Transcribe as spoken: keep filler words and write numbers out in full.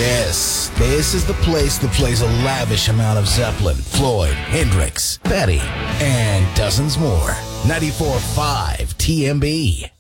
Yes, this is the place that plays a lavish amount of Zeppelin, Floyd, Hendrix, Petty, and dozens more. ninety-four point five T M B.